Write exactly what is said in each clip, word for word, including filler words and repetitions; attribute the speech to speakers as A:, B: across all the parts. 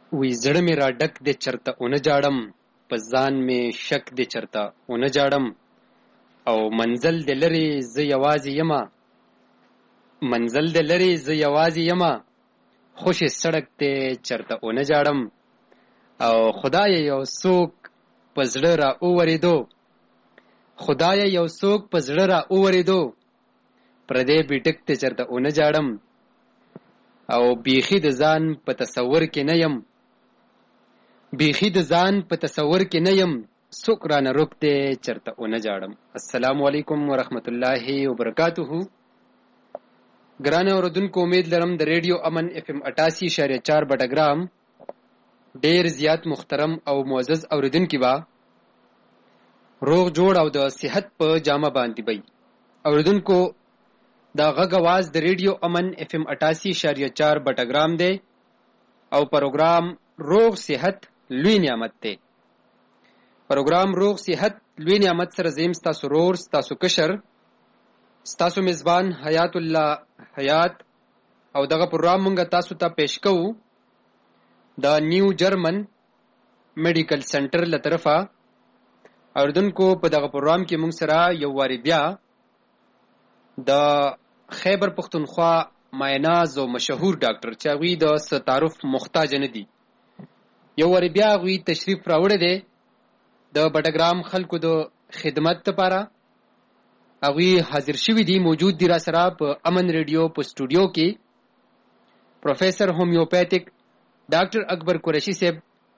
A: وی زړه مې را ډک دی چرته ونه جاړم، په ځان مې شک دی چرته ونه جاړم. او منزل د لرې زه یوازې یمه، منزل د لرې زه یوازې یمه، خوشې سړک دی چرته ونه جاړم. او خدای یو څوک په زړه را وورېدو، خدای یو څوک په زړه را وورېدو، پردی بیټک دی چرته ونه جاړم. او بیخي د ځان په تصور کې نه یم، بیخي د ځان په تصور کې نه یم، څوک رانه روک دی چرته ونه جاړم. السلام علیکم ورحمت الله وبرکاتہ. ګرانه اوردونکو، امید لرم د ریډیو امن اف ام اٹاسی اشاریه چار بټګرام ډیر زیات محترم او معزز اوریدونکي با روغ جوړ او د صحت په جامه باندې بي. اوریدونکو، دا غږ आवाज د ریډیو امن اف ام اٹاسی اشاریه چار بټګرام دی او پروګرام روغ صحت لوی نعمت دی. پروګرام روغ صحت لوی نعمت سره زم تاسو رور تاسو کشر تاسو میزبان حیات الله حیات او دغه پروګرام مونږ تاسو ته پیش کوو د نیو جرمن میډیکل سنټر له طرفه. اوردونکو، په دغه پروګرام کې مونږ سره یو واری بیا د خیبر پختونخوا مایناز او مشهور ډاکټر چې هغوی د ستعارف محتاج نه دي، یو واری بیا هغوی تشریف راوړی دی د بټګرام خلکو د خدمت لپاره. هغوی حاضر شوي دي، موجود دي را سره په امن ریډیو په سټوډیو کې. پروفیسر هومیوپیتک ډاکټر اکبر قریشي صاحب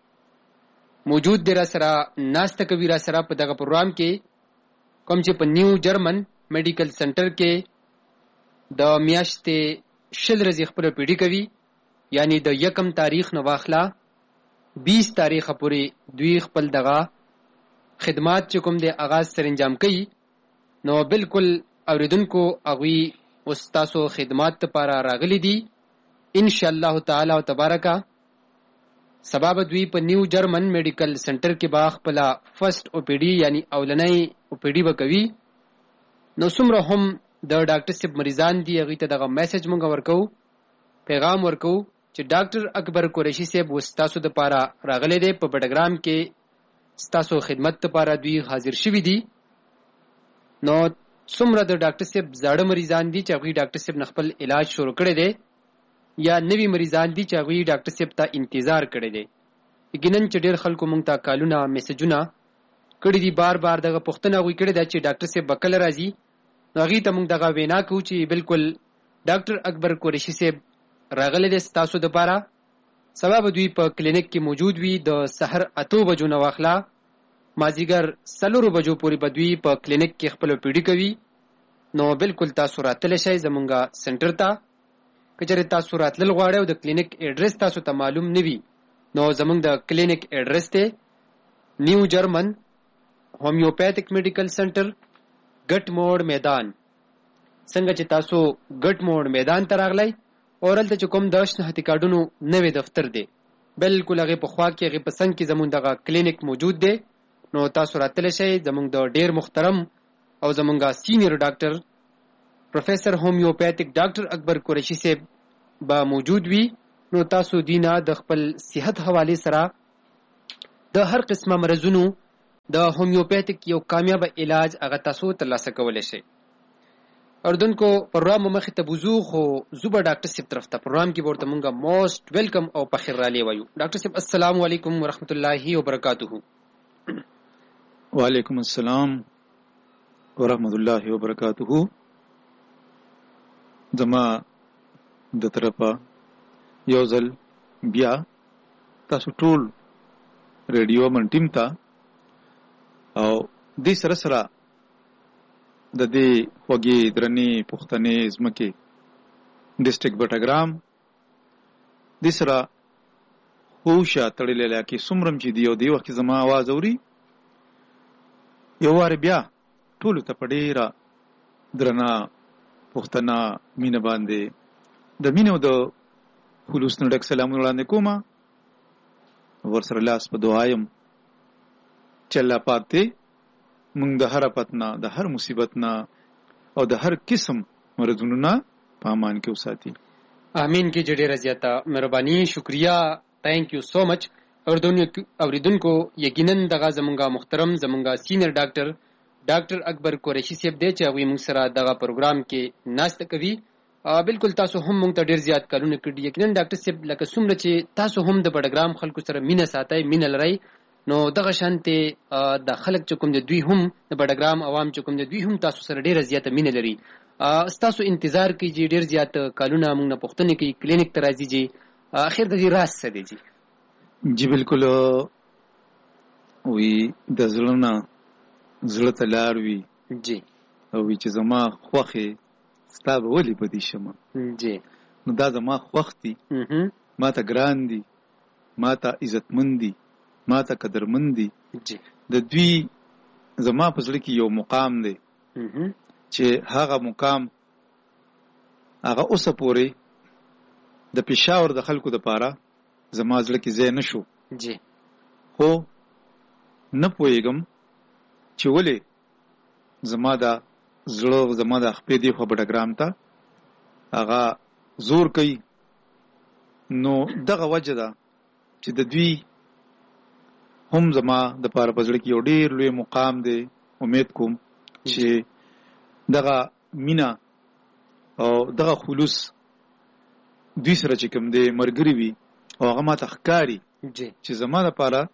A: موجود دی را سره، ناسته کوي را سره په دغه پروګرام کې، کوم چې په نیو جرمن میډیکل سنټر کې د میاشتې شل ورځې خپله پیډي کوي، یعنی د یکم تاریخ نه واخله بیس تاریخه پورې دوی خپل دغه خدمات چې کوم دی آغاز سره انجام کوي. نو بالکل اوریدونکو، هغوی اوس تاسو خدمات لپاره راغلي دي ان شاء الله تعالی او تبارکه. سبا به دوی په نیو جرمن میډیکل سنټر کې با خپله فرست او پی ډي یعنی اولنۍ او پی ډي به کوي. نو څومره هم د ډاکټر صاحب مریضان دي هغوی ته دغه میسج مونږ ورکوو، پیغام ورکوو چې ډاکټر اکبر قریشي صاحب اوس تاسو دپاره راغلی دی، په بټګرام کې ستاسو خدمت لپاره دوی حاضر شوي دي. نو څومره د ډاکټر صاحب زاړه مریضان دي چې هغوی ډاکټر صاحب نه خپل علاج شروع کړی دی، یا نوي مریضان دي چې هغوی ډاکټر صاحب ته انتظار کړی دی. یقینا چې ډېر خلکو مونږ ته کالونه میسجونه کړي دي، بار بار دغه پوښتنه هغوی کړې ده چې ډاکټر صاحب به کله راځي. نو هغوی ته مونږ دغه وینا کوو چې بالکل ډاکټر اکبر قریشي صاحب راغلی دی ستاسو دپاره. سبا به دوی په کلینیک کې موجود وي، د سحر اتو بجو نه واخله مازدیګر څلورو بجو پورې به دوی په کلینیک کې خپله پیډي کوي. نو بالکل تاسو راتلی شئ زمونږ سنټر ته. که چېرې تاسو راتلل غواړئ او د کلینیک ایډرس تاسو ته معلوم نه وي، نو زمونږ د کلینیک ایډرس دی نیو جرمن هومیوپیتک میډیکل سنټر، ګټ موړ میدان. څنګه چې تاسو ګټ موړ میدان ته راغلی او هلته چې کوم د شناختي کارډونو نوی دفتر دی، بالکل هغې په خوا کې هغې په څنګ کې زمونږ دغه کلینیک موجود دی. نو تاسو راتلی شئ. زمونږ د ډېر محترم او زمونږ سینیر ډاکټر پروفیسر هومیوپیتک ډاکټر اکبر قریشي صاحب به موجود وي. نو تاسو دوی نه د خپل صحت حوالې سره د هر قسمه مرضونو د هومیوپیتک یو کامیابه علاج هغه تاسو ترلاسه کولی شئ. اردونکو، پروګرام مخې ته بوځو، خو زو به ډاکټر صاحب طرف ته پروګرام کې به ورته مونږ موسټ ویلکم او پخیر رالی وایو. ډاکټر صاحب السلام علیکم ورحمت الله وبرکاتہ.
B: وعلیکم السلام ورحمت الله وبرکاتہ. زما د طرفه یو ځل بیا تاسو ټول ریډیو من ټیم ته او دې سره سره د دې خوږې درنې پښتنې ځمکې ډسټرکټ بټګرام دې سره خوشه تړلې علاقې څومره چې دی او دې وخت زما आवाज اوري، یو وار بیا ټولو ته په ډېره درنه پښتنه مینه باندې د مینې او د خلوص نه ډک سلامونه وړاندې کوم. ورسره لاس په دعا یم چې الله پاک دې موږ د هر آفت نه، د هر مصیبت نه او د هر قسم مرضونو نه په امان کې وساتي.
A: امین کې ډېره زیاته مهرباني، شکریا تھینک یو سو مچ. اوریدونکو یقینا دغه زمونږه محترم زمونږه سینیئر ډاکټر ډاکټر اکبر قریشي صاحب دی چې هغوی موږ سره دغه پروګرام کې ناسته کوي. بالکل تاسو هم موږ ته ډېر زیات کارونه کړي. یقینا ډاکټر صاحب لکه څومره چې تاسو هم د بډګرام خلکو سره مینه ساتئ مینه لرئ نو دغه شانتې د خلک چې کوم د دوی هم د بډګرام عوام چې کوم د دوی هم تاسو سره ډېره زیاته مینه لري. ستاسو انتظار کوي چې ډېر زیات کالونه موږ نه پوښتنې کوي کلینیک ته راځي جي اخر د دې راز څه دی جي؟
B: جی بالکل وی د زړه نه زړه ته لار وي
A: جی
B: او وی چې زما خوښې ستا به ولې بدې شمه
A: جی
B: نو دا زما خوښ دي ما ته ګران دي ما ته عزتمند دي ما ته قدرمند دي
A: جی
B: د دوی زما په زړه کې یو مقام دی چې هغه مقام هغه اوسه پورې د پېښور د خلکو دپاره زما زړه کې ځای نه شو
A: جی
B: خو نه پوهېږم چې ولې زما دا زړه زما د خپې دی خوا بډګرام ته هغه زور کوي. نو دغه وجه ده چې د دوی هم زما دپاره په زړه کې یو ډېر لوی مقام دی. امید کوم چې دغه مینه او دغه خلوص دوی سره چې کوم دی ملګري وي او هغه ما ته ښکاري چې زما دپاره